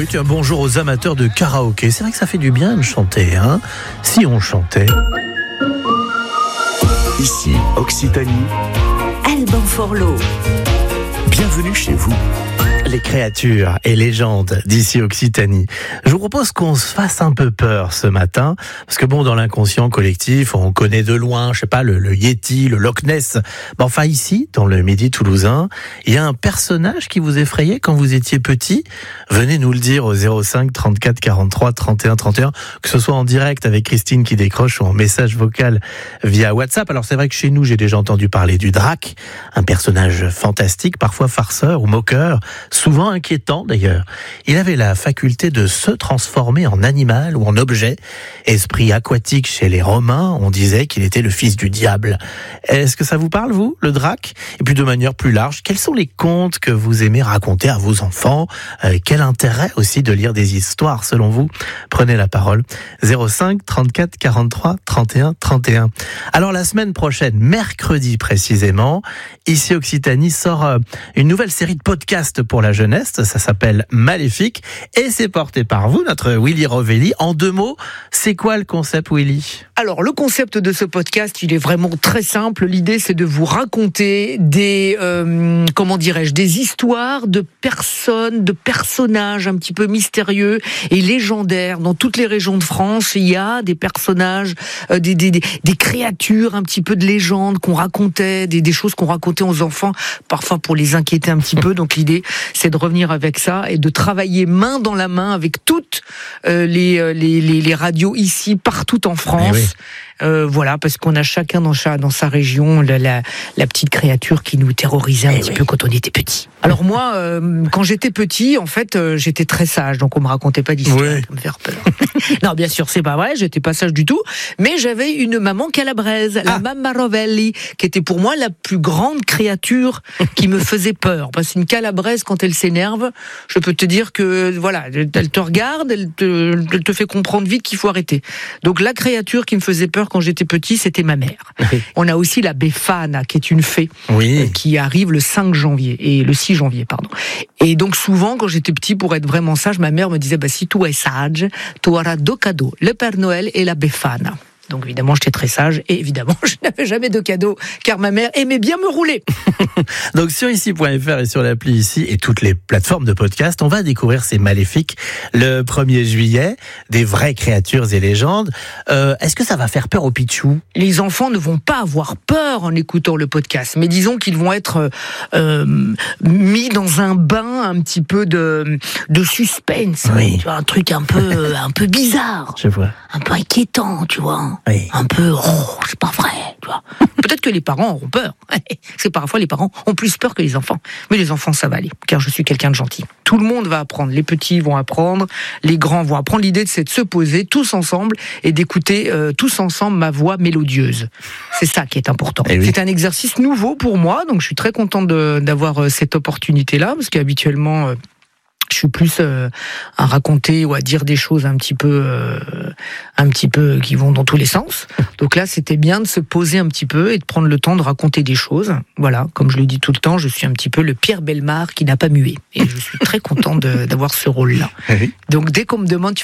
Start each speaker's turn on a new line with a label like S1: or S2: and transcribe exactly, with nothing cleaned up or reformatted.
S1: oui, tiens, bonjour aux amateurs de karaoké. C'est vrai que ça fait du bien de chanter, hein. Si on chantait.
S2: Ici, Occitanie.
S3: Alban Forlot.
S2: Bienvenue chez vous.
S1: Les créatures et légendes d'ici Occitanie. Je vous propose qu'on se fasse un peu peur ce matin, parce que bon, dans l'inconscient collectif, on connaît de loin, je sais pas, le, le Yéti, le Loch Ness. Ben enfin ici, dans le Midi toulousain, il y a un personnage qui vous effrayait quand vous étiez petit. Venez nous le dire au zéro cinq trente-quatre quarante-trois trente et un trente et un, que ce soit en direct avec Christine qui décroche ou en message vocal via WhatsApp. Alors c'est vrai que chez nous, j'ai déjà entendu parler du Drac, un personnage fantastique, parfois farceur ou moqueur, souvent inquiétant d'ailleurs. Il avait la faculté de se transformer en animal ou en objet. Esprit aquatique chez les Romains, on disait qu'il était le fils du diable. Est-ce que ça vous parle, vous, le Drac ? Et puis de manière plus large, quels sont les contes que vous aimez raconter à vos enfants ? euh, Quel intérêt aussi de lire des histoires selon vous ? Prenez la parole. zéro cinq trente-quatre quarante-trois trente et un trente et un. Alors la semaine prochaine, mercredi précisément, ici Occitanie sort euh, une nouvelle série de podcasts pour la jeunesse. Ça s'appelle Maléfique et c'est porté par vous, notre Willy Rovelli. En deux mots, c'est quoi le concept, Willy ?
S4: Alors, le concept de ce podcast, il est vraiment très simple. L'idée, c'est de vous raconter des, euh, comment dirais-je, des histoires de personnes, de personnages un petit peu mystérieux et légendaires. Dans toutes les régions de France, il y a des personnages, euh, des, des, des, des créatures un petit peu de légende qu'on racontait, des, des choses qu'on racontait aux enfants, parfois pour les inquiéter un petit peu. Donc, l'idée, c'est de revenir avec ça et de travailler main dans la main avec toutes euh, les, les, les, les radios ici, partout en France.
S1: Eh oui.
S4: Euh, voilà, parce qu'on a chacun dans sa, dans sa région la, la, la petite créature qui nous terrorisait un
S1: Eh
S4: petit
S1: oui.
S4: peu quand on était petit. Alors moi, euh, quand j'étais petit, en fait, euh, j'étais très sage, donc on me racontait pas d'histoire
S1: Oui.
S4: pour me faire peur. Non, bien sûr, c'est pas vrai, j'étais pas sage du tout, mais j'avais une maman calabraise, la
S1: Ah.
S4: Mamma Rovelli, qui était pour moi la plus grande créature qui me faisait peur. Parce qu'une calabraise, quand elle s'énerve, je peux te dire que, voilà, elle te regarde, elle te, elle te fait comprendre vite qu'il faut arrêter. Donc la créature qui me faisait peur quand j'étais petit, c'était ma mère.
S1: Oui.
S4: On a aussi la Befana, qui est une fée,
S1: Oui.
S4: euh, qui arrive le cinq janvier, et le six janvier, pardon. Et donc souvent, quand j'étais petit, pour être vraiment sage, ma mère me disait, bah, si tu es sage, tu auras deux cadeaux, le Père Noël et la Befana. Donc évidemment, j'étais très sage, et évidemment, je n'avais jamais de cadeaux, car ma mère aimait bien me rouler.
S1: Donc sur ici point f r et sur l'appli ici et toutes les plateformes de podcast, on va découvrir ces Maléfiques le premier juillet, des vraies créatures et légendes. Euh, est-ce que ça va faire peur aux pitchous ?
S4: Les enfants ne vont pas avoir peur en écoutant le podcast, mais disons qu'ils vont être euh, mis dans un bain un petit peu de, de suspense,
S1: Oui.
S4: tu vois, un truc un peu, un peu bizarre,
S1: Je vois.
S4: un peu inquiétant, tu vois,
S1: Oui.
S4: un peu, oh, c'est pas vrai, tu vois. Peut-être que les parents auront peur, c'est parfois les parents ont plus peur que les enfants, mais les enfants ça va aller, car je suis quelqu'un de gentil. Tout le monde va apprendre, les petits vont apprendre, les grands vont apprendre. L'idée c'est de se poser tous ensemble et d'écouter euh, tous ensemble ma voix mélodieuse. C'est ça qui est important.
S1: Eh oui.
S4: C'est un exercice nouveau pour moi, donc je suis très contente de, d'avoir euh, cette opportunité-là, parce qu'habituellement, euh, je suis plus euh, à raconter ou à dire des choses un petit peu, euh, un petit peu qui vont dans tous les sens. Donc là, c'était bien de se poser un petit peu et de prendre le temps de raconter des choses. Voilà, comme je le dis tout le temps, je suis un petit peu le Pierre Bellemare qui n'a pas mué, et je suis très contente de, d'avoir ce rôle-là.
S1: Oui.
S4: Donc dès qu'on me demande